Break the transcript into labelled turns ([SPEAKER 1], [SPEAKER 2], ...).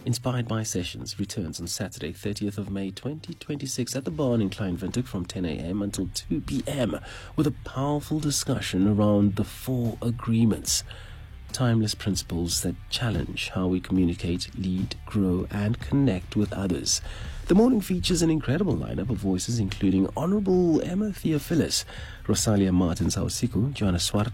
[SPEAKER 1] Inspired by Sessions returns on Saturday, 30th of May 2026 at the Barn in Kleinwinter from 10 a.m. until 2 p.m. with a powerful discussion around the 4 agreements. Timeless principles that challenge how we communicate, lead, grow, and connect with others. The morning features an incredible lineup of voices including Honorable Emma Theophilus, Rosalia Martins Ausiku, Joanna Swart,